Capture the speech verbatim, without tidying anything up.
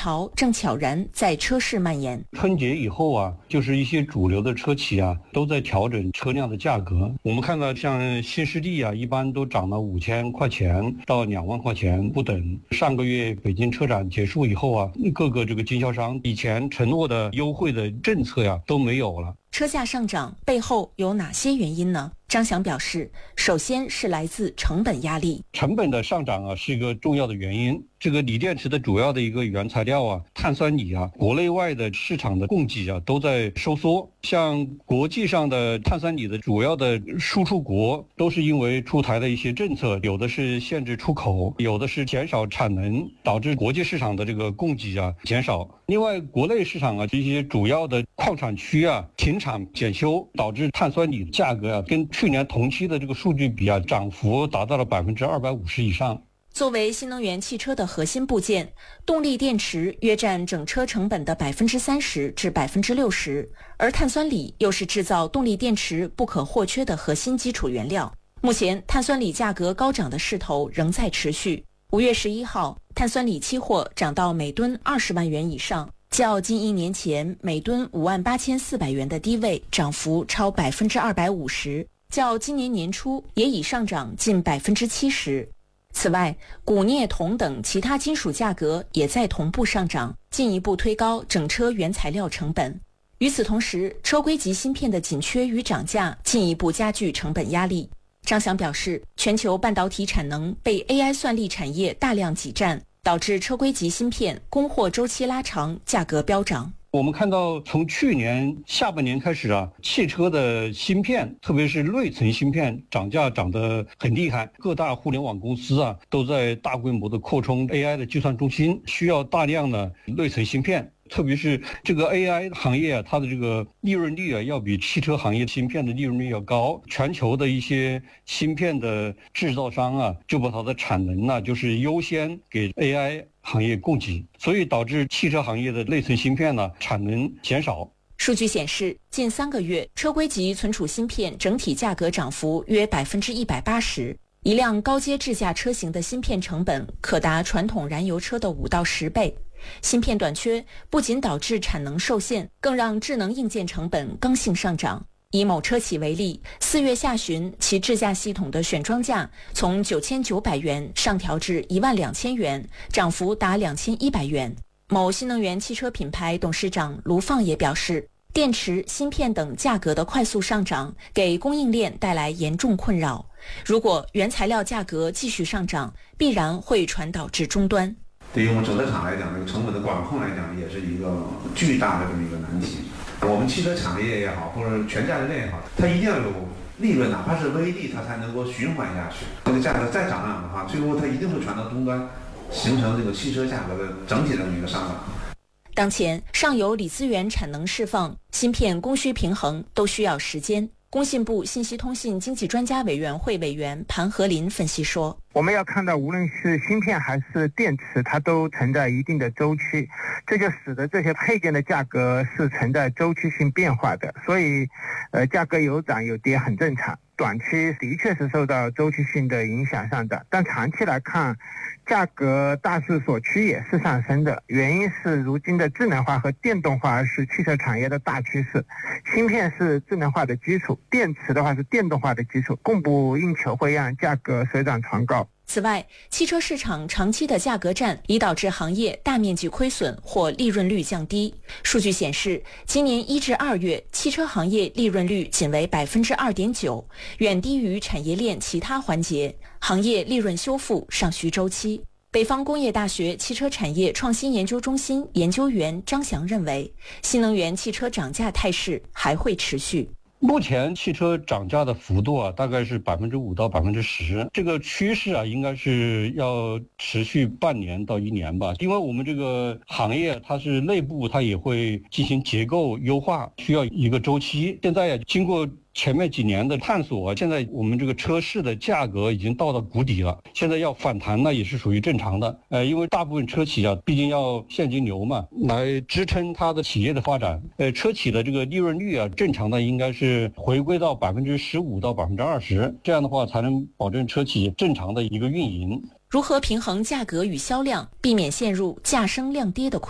潮正悄然在车市蔓延。 春节以后啊，就是一些主流的车企啊都在调整车辆的价格。我们看到像新势力啊，一般都涨了五千块钱到两万块钱不等。上个月北京车展结束以后啊，各个这个经销商以前承诺的优惠的政策呀、啊、都没有了。 车价上涨背后有哪些原因呢？张翔表示，首先是来自成本压力。 成本的上涨啊是一个重要的原因。这个锂电池的主要的一个原材料啊，碳酸锂啊，国内外的市场的供给啊都在收缩。像国际上的碳酸锂的主要的输出国，都是因为出台的一些政策，有的是限制出口，有的是减少产能，导致国际市场的这个供给啊减少。另外，国内市场啊这些主要的矿产区啊停产检修，导致碳酸锂价格啊跟去年同期的这个数据比啊，涨幅达到了百分之二百五十以上。 作为新能源汽车的核心部件，动力电池约占整车成本的百分之三十至百分之六十，而碳酸锂又是制造动力电池不可或缺的核心基础原料。目前，碳酸锂价格高涨的势头仍在持续。五月十一号，碳酸锂期货涨到每吨二十万元以上，较近一年前每吨五万八千四百元的低位涨幅超百分之二百五十，较今年年初也已上涨近百分之七十。此外，钴、镍、铜等其他金属价格也在同步上涨，进一步推高整车原材料成本。与此同时，车规级芯片的紧缺与涨价进一步加剧成本压力。张翔表示，全球半导体产能被 A I 算力产业大量挤占，导致车规级芯片供货周期拉长，价格飙涨。 我们看到从去年下半年开始啊，汽车的芯片，特别是内存芯片涨价涨得很厉害。各大互联网公司啊，都在大规模的扩充 A I 的计算中心，需要大量的内存芯片。特别是这个 A I 行业啊，它的这个利润率啊，要比汽车行业芯片的利润率要高。全球的一些芯片的制造商啊，就把它的产能呢、啊，就是优先给 A I 行业供给，所以导致汽车行业的内存芯片呢产能减少。 数据显示，近三个月车规级存储芯片整体价格涨幅约百分之一百八十。一辆高阶智驾车型的芯片成本可达传统燃油车的五到十倍。芯片短缺不仅导致产能受限，更让智能硬件成本刚性上涨。以某车企为例，四月下旬其智驾系统的选装价从九千九百元上调至一万两千元，涨幅达两千一百元。某新能源汽车品牌董事长卢放也表示，电池、芯片等价格的快速上涨给供应链带来严重困扰。如果原材料价格继续上涨，必然会传导至终端。 对于我们整车厂来讲，这个成本的管控来讲，也是一个巨大的这么一个难题。我们汽车产业也好，或者全价值链也好，它一定要有利润，哪怕是微利，它才能够循环下去。这个价格再涨涨的话，最后它一定会传到终端，形成这个汽车价格的整体的一个上涨。 当前，上游锂资源产能释放、芯片供需平衡都需要时间。工信部信息通信经济专家委员会委员盘和林分析说， 我们要看到无论是芯片还是电池，它都存在一定的周期，这就使得这些配件的价格是存在周期性变化的，所以呃，价格有涨有跌很正常。短期的确是受到周期性的影响上涨，但长期来看，价格大势所趋也是上升的。原因是如今的智能化和电动化是汽车产业的大趋势，芯片是智能化的基础，电池的话是电动化的基础，供不应求会让价格水涨船高。 此外，汽车市场长期的价格战已导致行业大面积亏损或利润率降低。数据显示，今年一至二月，汽车行业利润率仅为百分之二点九，远低于产业链其他环节，行业利润修复尚需周期。北方工业大学汽车产业创新研究中心研究员张翔认为，新能源汽车涨价态势还会持续。 目前汽车涨价的幅度啊，大概是百分之五到百分之十，这个趋势啊，应该是要持续半年到一年吧。因为我们这个行业它是内部它也会进行结构优化，需要一个周期。现在呀，经过前面几年的探索，现在我们这个车市的价格已经到了谷底了，现在要反弹呢也是属于正常的。呃，因为大部分车企啊，毕竟要现金流嘛，来支撑它的企业的发展。呃，车企的这个利润率啊，正常的应该是回归到百分之十五到百分之二十，这样的话才能保证车企正常的一个运营。 如何平衡价格与销量，避免陷入价升量跌的困境？